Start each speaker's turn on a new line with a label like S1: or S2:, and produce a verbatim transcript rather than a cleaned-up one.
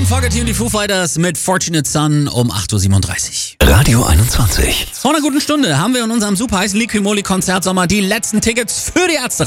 S1: Fogerty und die Foo Fighters mit Fortunate Son um acht Uhr siebenunddreißig.
S2: Radio einundzwanzig.
S1: Vor einer guten Stunde haben wir in unserem super heißen Liqui Moly Konzertsommer die letzten Tickets für die Ärzte